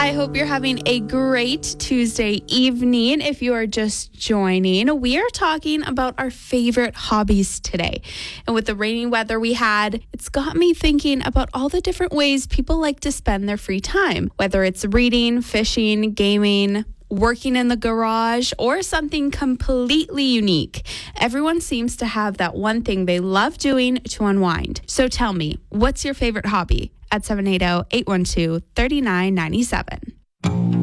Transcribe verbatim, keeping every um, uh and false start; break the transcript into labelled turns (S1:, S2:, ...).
S1: I hope you're having a great Tuesday evening. If you are just joining, we are talking about our favorite hobbies today. And with the rainy weather we had, it's got me thinking about all the different ways people like to spend their free time, whether it's reading, fishing, gaming, working in the garage, or something completely unique. Everyone seems to have that one thing they love doing to unwind. So tell me, what's your favorite hobby? At seven eight zero, eight one two, three nine nine seven.